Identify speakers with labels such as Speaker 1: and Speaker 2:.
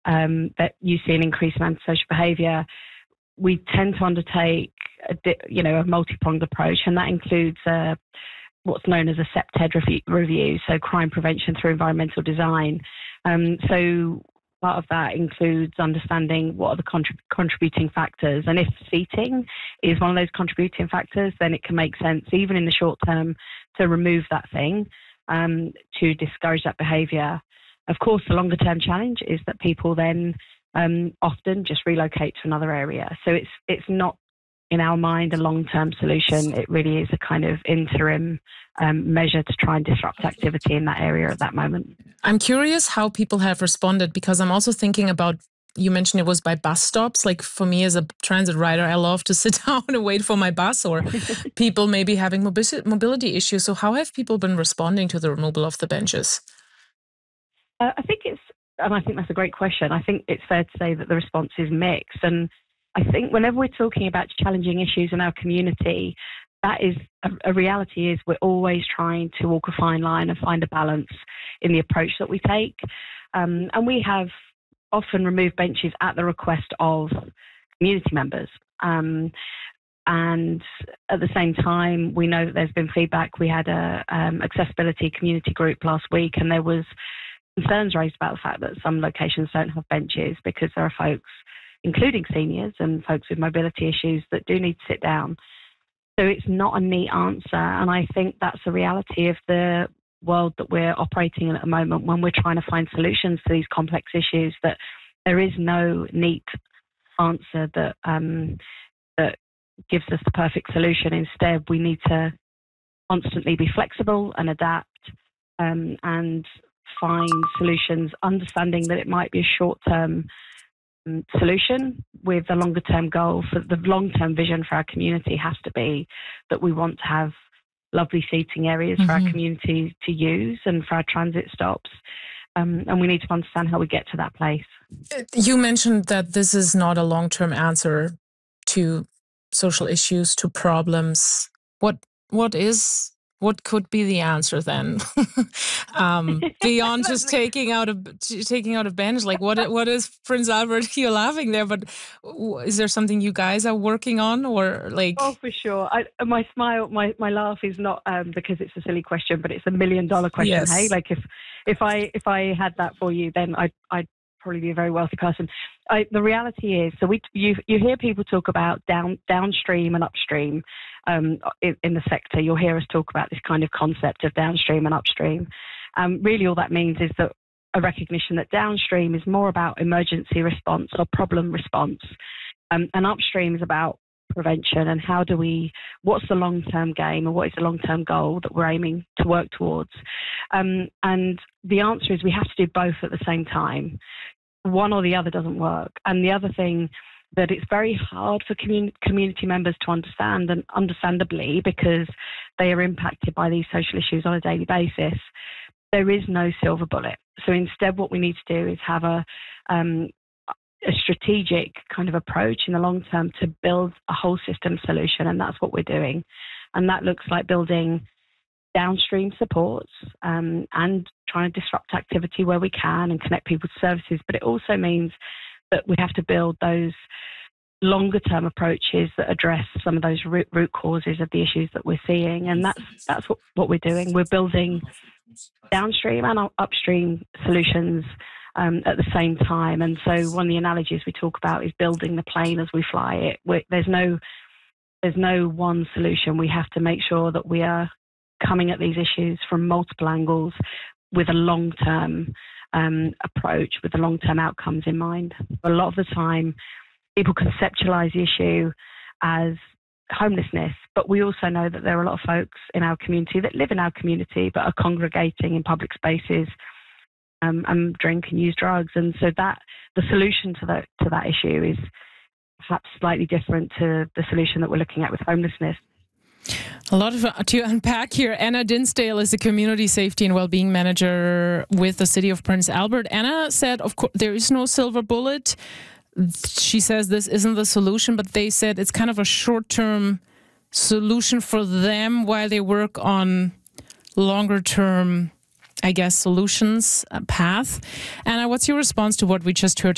Speaker 1: that you see an increase in antisocial behaviour, we tend to undertake a multi-pronged approach, and that includes what's known as a CPTED review, so crime prevention through environmental design. So part of that includes understanding what are the contributing factors, and if seating is one of those contributing factors, then it can make sense, even in the short term, to remove that thing to discourage that behaviour. Of course, the longer term challenge is that people then often just relocate to another area. So it's not, in our mind, a long-term solution. It really is a kind of interim measure to try and disrupt activity in that area at that moment.
Speaker 2: I'm curious how people have responded, because I'm also thinking about, you mentioned it was by bus stops. Like for me as a transit rider, I love to sit down and wait for my bus, or people maybe having mobility issues. So how have people been responding to the removal of the benches?
Speaker 1: I think that's a great question. I think it's fair to say that the response is mixed. And I think whenever we're talking about challenging issues in our community, that is a reality is we're always trying to walk a fine line and find a balance in the approach that we take. And we have often removed benches at the request of community members. And at the same time, we know that there's been feedback. We had a accessibility community group last week, and there was concerns raised about the fact that some locations don't have benches because there are folks, including seniors and folks with mobility issues, that do need to sit down. So it's not a neat answer. And I think that's the reality of the world that we're operating in at the moment when we're trying to find solutions to these complex issues, that there is no neat answer that gives us the perfect solution. Instead, we need to constantly be flexible and adapt and find solutions, understanding that it might be a short-term solution with a longer-term goal. For the long-term vision for our community has to be that we want to have lovely seating areas for our community to use and for our transit stops. And we need to understand how we get to that place.
Speaker 2: You mentioned that this is not a long-term answer to social issues, to problems. What could be the answer then? Beyond just taking out a bench, like what is, Prince Albert? You're laughing there, but is there something you guys are working on, or like?
Speaker 1: Oh, for sure. My laugh is not because it's a silly question, but it's $1 million question.
Speaker 2: Yes.
Speaker 1: Hey, like if I had that for you, then I'd probably be a very wealthy person. The reality is, so you hear people talk about downstream and upstream in the sector. You'll hear us talk about this kind of concept of downstream and upstream. Really, all that means is that a recognition that downstream is more about emergency response or problem response, and upstream is about prevention and what's the long-term game and what is the long-term goal that we're aiming to work towards. And the answer is we have to do both at the same time. One or the other doesn't work. And the other thing that it's very hard for community members to understand, and understandably, because they are impacted by these social issues on a daily basis, there is no silver bullet. So instead, what we need to do is have a strategic kind of approach in the long term to build a whole system solution, and that's what we're doing. And that looks like building downstream supports and trying to disrupt activity where we can and connect people to services. But it also means that we have to build those longer term approaches that address some of those root causes of the issues that we're seeing. And that's what we're doing. We're building downstream and upstream solutions at the same time. And so one of the analogies we talk about is building the plane as we fly it. There's no one solution. We have to make sure that we are coming at these issues from multiple angles with a long-term approach, with the long-term outcomes in mind. A lot of the time, people conceptualize the issue as homelessness, but we also know that there are a lot of folks in our community that live in our community but are congregating in public spaces and drink and use drugs. And so that the solution to that issue is perhaps slightly different to the solution that we're looking at with homelessness.
Speaker 2: A lot to unpack here. Anna Dinsdale is the Community Safety and Wellbeing Manager with the City of Prince Albert. Anna said, of course, there is no silver bullet. She says this isn't the solution, but they said it's kind of a short-term solution for them while they work on longer-term, I guess, solutions path. Anna, what's your response to what we just heard